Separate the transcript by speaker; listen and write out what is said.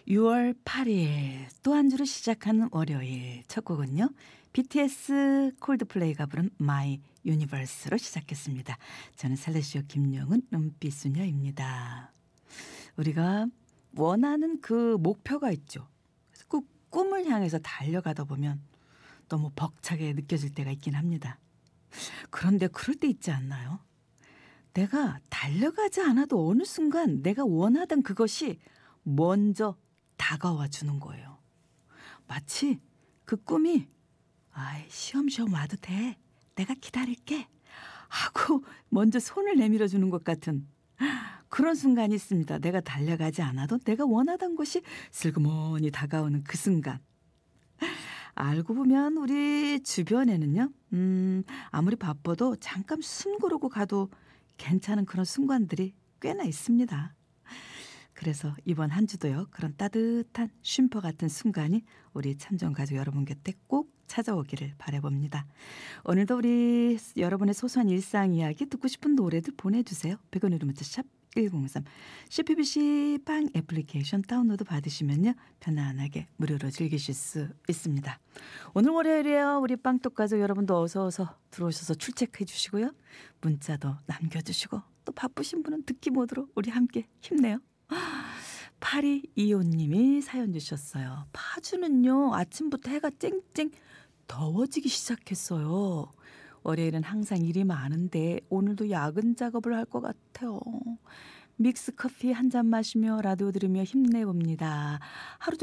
Speaker 1: 6월 8일 또 한 주를 시작하는 월요일 첫 곡은요. BTS 콜드플레이가 부른 My Universe로 시작했습니다. 저는 살레시오 김용은 눈빛소녀입니다. 우리가 원하는 그 목표가 있죠. 그래서 그 꿈을 향해서 달려가다 보면 너무 벅차게 느껴질 때가 있긴 합니다. 그런데 그럴 때 있지 않나요? 내가 달려가지 않아도 어느 순간 내가 원하던 그것이 먼저 다가와 주는 거예요. 마치 그 꿈이 아이 쉬엄쉬엄 와도 돼. 내가 기다릴게. 하고 먼저 손을 내밀어 주는 것 같은 그런 순간이 있습니다. 내가 달려가지 않아도 내가 원하던 것이 슬그머니 다가오는 그 순간. 알고 보면 우리 주변에는요. 아무리 바빠도 잠깐 숨 고르고 가도 괜찮은 그런 순간들이 꽤나 있습니다. 그래서 이번 한 주도요. 그런 따뜻한 쉼터 같은 순간이 우리 참전 가족 여러분 곁에 꼭 찾아오기를 바라봅니다. 오늘도 우리 여러분의 소소한 일상 이야기 듣고 싶은 노래들 보내주세요. 100원으로 문자 샵 1003 CPBC 빵 애플리케이션 다운로드 받으시면요. 편안하게 무료로 즐기실 수 있습니다. 오늘 월요일이에요. 우리 빵떡 가족 여러분도 어서 들어오셔서 출첵해 주시고요. 문자도 남겨주시고 또 바쁘신 분은 듣기 모드로 우리 함께 힘내요. 8225님이 사연 주셨어요. 파주는요. 아침부터 해가 쨍쨍 더워지기 시작했어요. 월요일은 항상 일이 많은데 오늘도 야근 작업을 할 것 같아요. 믹스 커피 한 잔 마시며 라디오 들으며 힘내봅니다. 하루